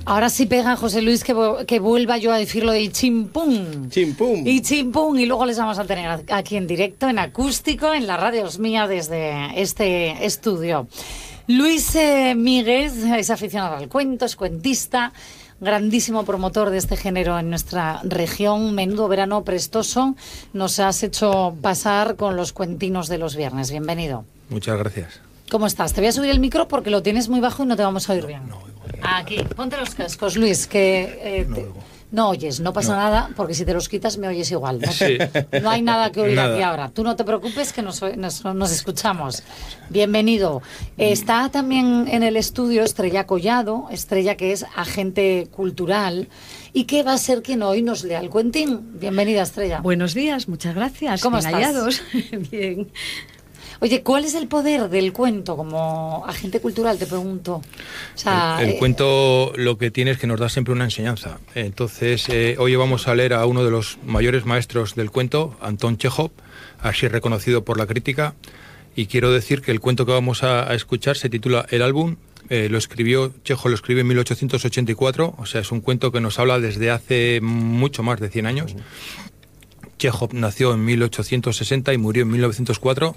Ahora sí pega, José Luis, que vuelva yo a decirlo de chimpún. Chimpún. Y chimpún. Y luego les vamos a tener aquí en directo, en acústico, en la radio mía desde este estudio. Luis Míguez es aficionado al cuento, es cuentista, grandísimo promotor de este género en nuestra región. Menudo verano prestoso nos has hecho pasar con los cuentinos de los viernes. Bienvenido. Muchas gracias. ¿Cómo estás? Te voy a subir el micro porque lo tienes muy bajo y no te vamos a oír bien. No oigo. Aquí, ponte los cascos, Luis, que no oyes, no pasa nada, porque si te los quitas me oyes igual. No hay nada que oír aquí ahora. Tú no te preocupes que nos escuchamos. Bienvenido. Está también en el estudio Estrella Collado, Estrella que es agente cultural y que va a ser quien hoy nos lea el cuentín. Bienvenida, Estrella. Buenos días, muchas gracias. ¿Cómo bien estás? Hallados. Bien. Oye, ¿cuál es el poder del cuento como agente cultural? Te pregunto. O sea, el cuento lo que tiene es que nos da siempre una enseñanza. Entonces, hoy vamos a leer a uno de los mayores maestros del cuento, Anton Chejov, así reconocido por la crítica. Y quiero decir que el cuento que vamos a escuchar se titula El álbum. Chejov lo escribe en 1884, o sea, es un cuento que nos habla desde hace mucho más de 100 años. Chejov nació en 1860 y murió en 1904.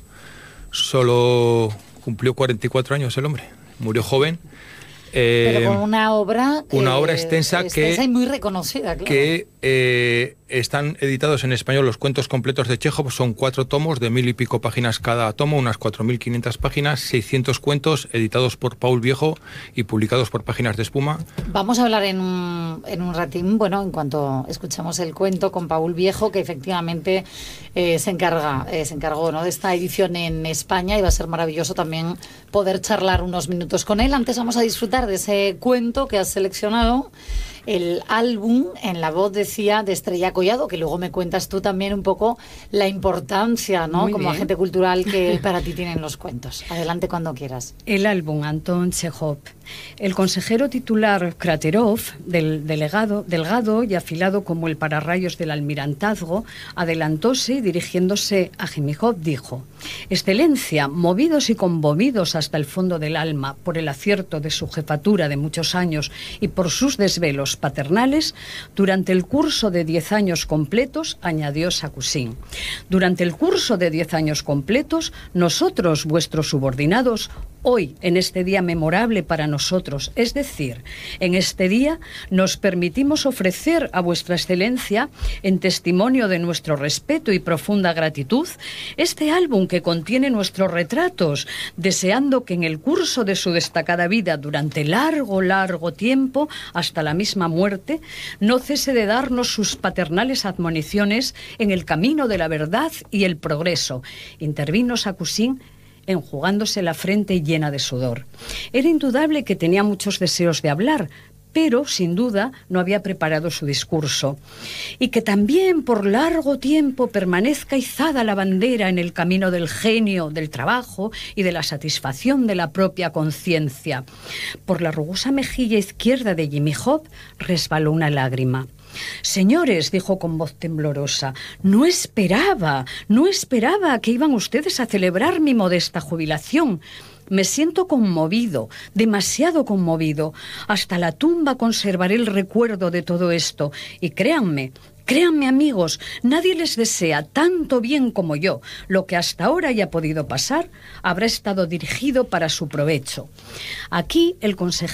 Solo cumplió 44 años el hombre, murió joven. Pero con una obra extensa y muy reconocida, claro. Que están editados en español los cuentos completos de Chejov, son 4 tomos de 1000 y pico páginas cada tomo, unas 4500 páginas, 600 cuentos editados por Paul Viejo y publicados por Páginas de Espuma. Vamos a hablar en un ratín, bueno, en cuanto escuchamos el cuento con Paul Viejo, que efectivamente se encargó, ¿no?, de esta edición en España, y va a ser maravilloso también poder charlar unos minutos con él. Antes vamos a disfrutar de ese cuento que has seleccionado, el álbum, en la voz, decía, de Estrella Collado, que luego me cuentas tú también un poco la importancia, ¿no?, como agente cultural que para ti tienen los cuentos. Adelante cuando quieras. El álbum, Anton Chejov. El consejero titular Kraterov, delgado y afilado como el pararrayos del almirantazgo, adelantóse y dirigiéndose a Jemijov dijo: Excelencia, movidos y conmovidos hasta el fondo del alma por el acierto de su jefatura de muchos años y por sus desvelos paternales, durante el curso de 10 años completos, añadió Sakusin, durante el curso de 10 años completos, nosotros, vuestros subordinados, hoy, en este día memorable para nosotros, es decir, en este día nos permitimos ofrecer a vuestra excelencia, en testimonio de nuestro respeto y profunda gratitud, este álbum que contiene nuestros retratos, deseando que en el curso de su destacada vida, durante largo tiempo, hasta la misma muerte, no cese de darnos sus paternales admoniciones en el camino de la verdad y el progreso. Intervino Sakusin, enjugándose la frente llena de sudor. Era indudable que tenía muchos deseos de hablar, pero, sin duda, no había preparado su discurso. Y que también por largo tiempo permanezca izada la bandera en el camino del genio, del trabajo y de la satisfacción de la propia conciencia. Por la rugosa mejilla izquierda de Jemijov resbaló una lágrima. Señores, dijo con voz temblorosa, no esperaba que iban ustedes a celebrar mi modesta jubilación. Me siento conmovido, demasiado conmovido. Hasta la tumba conservaré el recuerdo de todo esto. Y créanme, amigos, nadie les desea tanto bien como yo. Lo que hasta ahora haya podido pasar habrá estado dirigido para su provecho. Aquí el consejero